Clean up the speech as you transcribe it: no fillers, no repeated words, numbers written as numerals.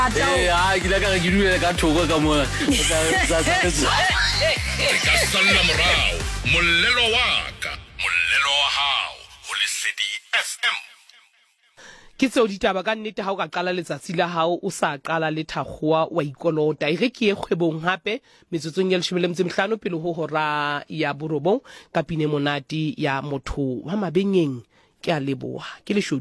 ke la ka ke dule ka thoko ka mo ka salla morao mollelo wa ka mollelo wa hao ho Lesedi FM. Ke tseo ditaba ka nnete ha o ka qala letsatsi la hao o sa qala le thakgoa wa ikolota e re ke e kgwebong hape metsotsong ya 15 pele ho hora ya borobong ka pine monate ya motho wa mabenyeng ke a leboha ke le